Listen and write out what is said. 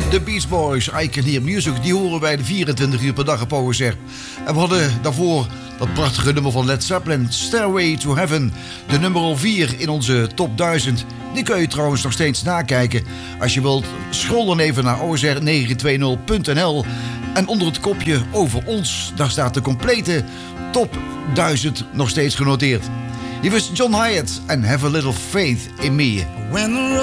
De Beach Boys, I Can Hear Music, die horen wij de 24 uur per dag op OSR. En we hadden daarvoor dat prachtige nummer van Led Zeppelin, Stairway to Heaven. De nummer 4 in onze top 1000. Die kun je trouwens nog steeds nakijken. Als je wilt, scroll dan even naar osr920.nl. En onder het kopje over ons, daar staat de complete top 1000 nog steeds genoteerd. Hier is John Hyatt en Have a Little Faith in Me. When the